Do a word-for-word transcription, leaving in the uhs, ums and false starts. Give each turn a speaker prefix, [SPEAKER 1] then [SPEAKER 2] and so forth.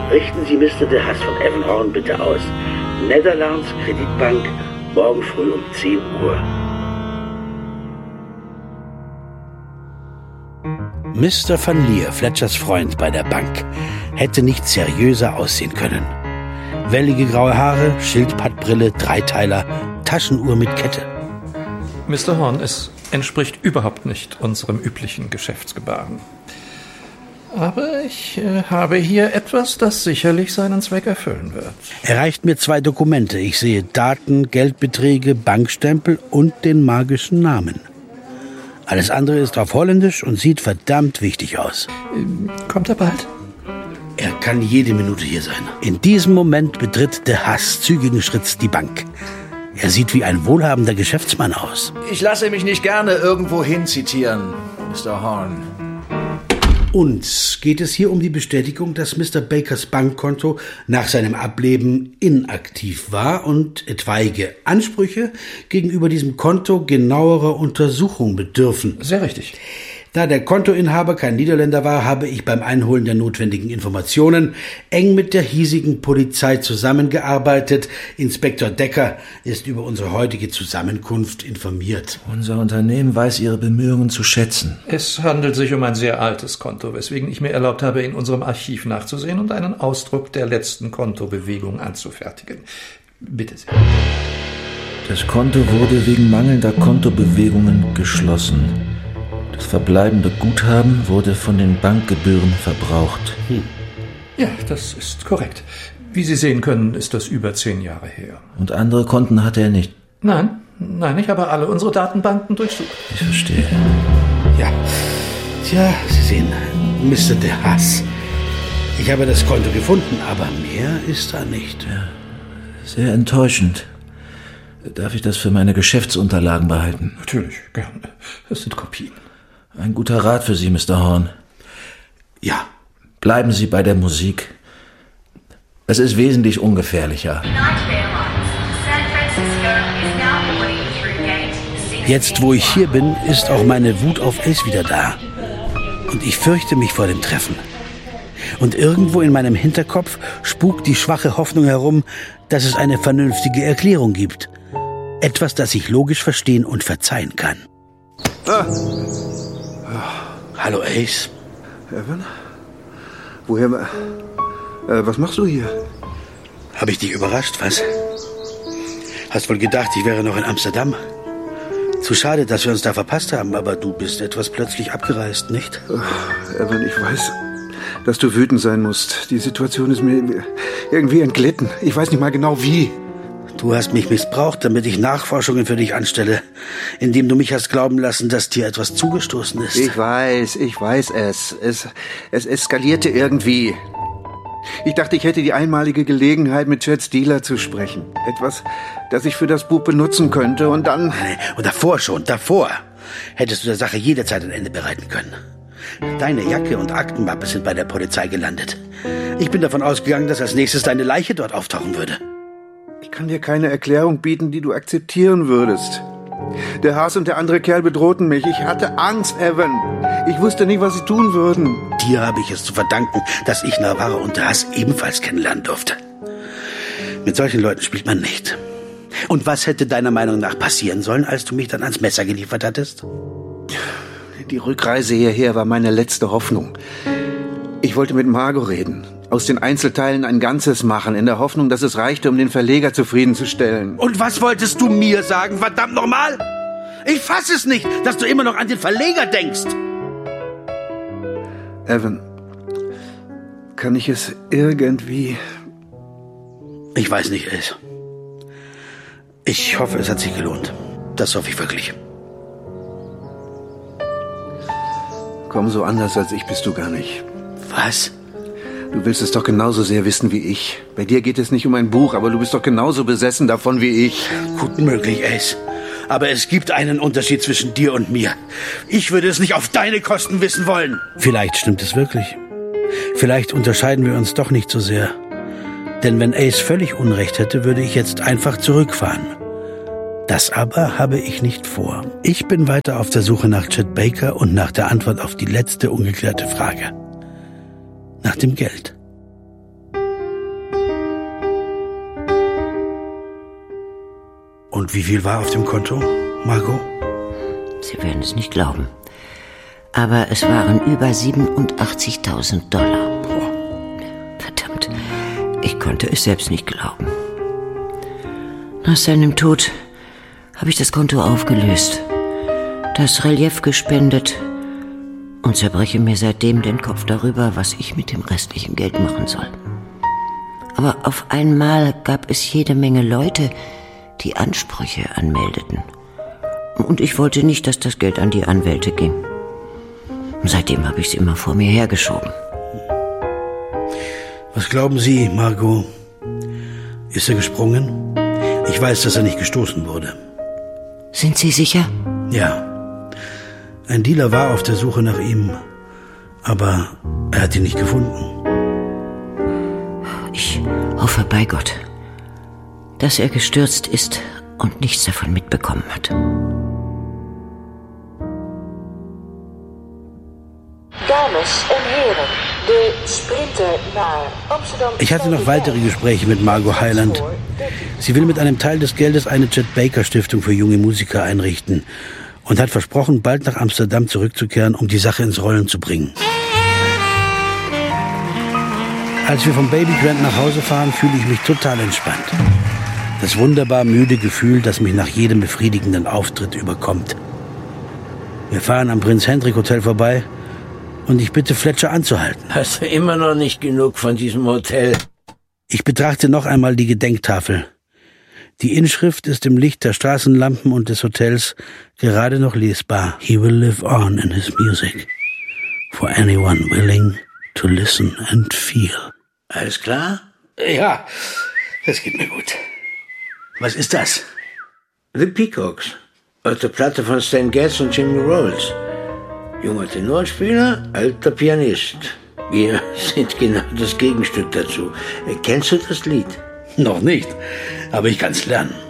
[SPEAKER 1] Richten Sie Mister de Haas von Avonhorn bitte aus. Netherlands Kreditbank, morgen früh um zehn Uhr. Mister Van Lier, Fletchers Freund bei der Bank, hätte nicht seriöser aussehen können. Wellige graue Haare, Schildpattbrille, Dreiteiler, Taschenuhr mit Kette.
[SPEAKER 2] Mister Horn, es entspricht überhaupt nicht unserem üblichen Geschäftsgebaren. Aber ich äh, habe hier etwas, das sicherlich seinen Zweck erfüllen wird.
[SPEAKER 1] Er reicht mir zwei Dokumente. Ich sehe Daten, Geldbeträge, Bankstempel und den magischen Namen. Alles andere ist auf Holländisch und sieht verdammt wichtig aus.
[SPEAKER 2] Ähm, kommt er bald?
[SPEAKER 1] Er kann jede Minute hier sein. In diesem Moment betritt de Haas zügigen Schritts die Bank. Er sieht wie ein wohlhabender Geschäftsmann aus.
[SPEAKER 3] Ich lasse mich nicht gerne irgendwo hin zitieren, Mister Horn.
[SPEAKER 1] Uns geht es hier um die Bestätigung, dass Mister Bakers Bankkonto nach seinem Ableben inaktiv war und etwaige Ansprüche gegenüber diesem Konto genauerer Untersuchung bedürfen.
[SPEAKER 2] Sehr richtig.
[SPEAKER 1] Da der Kontoinhaber kein Niederländer war, habe ich beim Einholen der notwendigen Informationen eng mit der hiesigen Polizei zusammengearbeitet. Inspektor Decker ist über unsere heutige Zusammenkunft informiert.
[SPEAKER 3] Unser Unternehmen weiß Ihre Bemühungen zu schätzen.
[SPEAKER 2] Es handelt sich um ein sehr altes Konto, weswegen ich mir erlaubt habe, in unserem Archiv nachzusehen und einen Ausdruck der letzten Kontobewegung anzufertigen. Bitte sehr.
[SPEAKER 3] Das Konto wurde wegen mangelnder Kontobewegungen geschlossen. Das verbleibende Guthaben wurde von den Bankgebühren verbraucht.
[SPEAKER 2] Hm. Ja, das ist korrekt. Wie Sie sehen können, ist das über zehn Jahre her.
[SPEAKER 3] Und andere Konten hatte er nicht?
[SPEAKER 2] Nein, nein, ich habe alle unsere Datenbanken durchsucht.
[SPEAKER 3] Ich verstehe.
[SPEAKER 1] Ja, tja, Sie sehen, Mister de Haas. Ich habe das Konto gefunden, aber mehr ist da nicht.
[SPEAKER 3] Ja, sehr enttäuschend. Darf ich das für meine Geschäftsunterlagen behalten?
[SPEAKER 2] Natürlich, gerne. Das sind Kopien.
[SPEAKER 3] Ein guter Rat für Sie, Mister Horn.
[SPEAKER 1] Ja.
[SPEAKER 3] Bleiben Sie bei der Musik. Es ist wesentlich ungefährlicher.
[SPEAKER 1] Jetzt, wo ich hier bin, ist auch meine Wut auf Ace wieder da. Und ich fürchte mich vor dem Treffen. Und irgendwo in meinem Hinterkopf spukt die schwache Hoffnung herum, dass es eine vernünftige Erklärung gibt. Etwas, das ich logisch verstehen und verzeihen kann.
[SPEAKER 4] Ah.
[SPEAKER 1] Hallo, Ace.
[SPEAKER 4] Evan? Woher... Äh, was machst du hier?
[SPEAKER 1] Habe ich dich überrascht, was? Hast wohl gedacht, ich wäre noch in Amsterdam? Zu schade, dass wir uns da verpasst haben, aber du bist etwas plötzlich abgereist, nicht?
[SPEAKER 4] Ach, Evan, ich weiß, dass du wütend sein musst. Die Situation ist mir irgendwie entglitten. Ich weiß nicht mal genau, wie.
[SPEAKER 1] Du hast mich missbraucht, damit ich Nachforschungen für dich anstelle, indem du mich hast glauben lassen, dass dir etwas zugestoßen ist.
[SPEAKER 4] Ich weiß, ich weiß es. Es, es eskalierte irgendwie. Ich dachte, ich hätte die einmalige Gelegenheit, mit Chad Steeler zu sprechen. Etwas, das ich für das Buch benutzen könnte und dann...
[SPEAKER 1] Und davor schon, davor hättest du der Sache jederzeit ein Ende bereiten können. Deine Jacke und Aktenmappe sind bei der Polizei gelandet. Ich bin davon ausgegangen, dass als nächstes deine Leiche dort auftauchen würde.
[SPEAKER 4] Ich kann dir keine Erklärung bieten, die du akzeptieren würdest. Der Haas und der andere Kerl bedrohten mich. Ich hatte Angst, Evan. Ich wusste nicht, was sie tun würden.
[SPEAKER 1] Dir habe ich es zu verdanken, dass ich Navarro und der Haas ebenfalls kennenlernen durfte. Mit solchen Leuten spielt man nicht. Und was hätte deiner Meinung nach passieren sollen, als du mich dann ans Messer geliefert hattest?
[SPEAKER 4] Die Rückreise hierher war meine letzte Hoffnung. Ich wollte mit Margot reden. Aus den Einzelteilen ein Ganzes machen, in der Hoffnung, dass es reichte, um den Verleger zufriedenzustellen.
[SPEAKER 1] Und was wolltest du mir sagen, verdammt nochmal? Ich fass es nicht, dass du immer noch an den Verleger denkst.
[SPEAKER 4] Evan, kann ich es irgendwie...
[SPEAKER 1] Ich weiß nicht, Ace. Ich hoffe, es hat sich gelohnt. Das hoffe ich wirklich.
[SPEAKER 4] Komm, so anders als ich bist du gar nicht.
[SPEAKER 1] Was?
[SPEAKER 4] Du willst es doch genauso sehr wissen wie ich. Bei dir geht es nicht um ein Buch, aber du bist doch genauso besessen davon wie ich.
[SPEAKER 1] Gut möglich, Ace. Aber es gibt einen Unterschied zwischen dir und mir. Ich würde es nicht auf deine Kosten wissen wollen. Vielleicht stimmt es wirklich. Vielleicht unterscheiden wir uns doch nicht so sehr. Denn wenn Ace völlig Unrecht hätte, würde ich jetzt einfach zurückfahren. Das aber habe ich nicht vor. Ich bin weiter auf der Suche nach Chet Baker und nach der Antwort auf die letzte ungeklärte Frage. Nach dem Geld. Und wie viel war auf dem Konto, Margot?
[SPEAKER 5] Sie werden es nicht glauben. Aber es waren über siebenundachtzigtausend Dollar. Boah. Verdammt, ich konnte es selbst nicht glauben. Nach seinem Tod habe ich das Konto aufgelöst, das Relief gespendet und zerbreche mir seitdem den Kopf darüber, was ich mit dem restlichen Geld machen soll. Aber auf einmal gab es jede Menge Leute, die Ansprüche anmeldeten. Und ich wollte nicht, dass das Geld an die Anwälte ging. Und seitdem habe ich es immer vor mir hergeschoben.
[SPEAKER 1] Was glauben Sie, Margot? Ist er gesprungen? Ich weiß, dass er nicht gestoßen wurde.
[SPEAKER 5] Sind Sie sicher?
[SPEAKER 1] Ja. Ein Dealer war auf der Suche nach ihm, aber er hat ihn nicht gefunden.
[SPEAKER 5] Ich hoffe bei Gott, dass er gestürzt ist und nichts davon mitbekommen hat.
[SPEAKER 6] Dames en heren, de sprinter naar Amsterdam.
[SPEAKER 1] Ich hatte noch weitere Gespräche mit Margot Hyland. Sie will mit einem Teil des Geldes eine Chet Baker Stiftung für junge Musiker einrichten und hat versprochen, bald nach Amsterdam zurückzukehren, um die Sache ins Rollen zu bringen. Als wir vom Baby Grand nach Hause fahren, fühle ich mich total entspannt. Das wunderbar müde Gefühl, das mich nach jedem befriedigenden Auftritt überkommt. Wir fahren am Prinz Hendrik Hotel vorbei und ich bitte Fletcher anzuhalten.
[SPEAKER 7] Hast du immer noch nicht genug von diesem Hotel?
[SPEAKER 1] Ich betrachte noch einmal die Gedenktafel. Die Inschrift ist im Licht der Straßenlampen und des Hotels gerade noch lesbar. He will live on in his music. For anyone willing to listen and feel.
[SPEAKER 7] Alles klar?
[SPEAKER 1] Ja, das geht mir gut. Was ist das?
[SPEAKER 7] The Peacocks. Aus der Platte von Stan Getz und Jimmy Rolls. Junger Tenorspieler, alter Pianist. Wir sind genau das Gegenstück dazu. Kennst du das Lied?
[SPEAKER 1] Noch nicht, aber ich kann's lernen.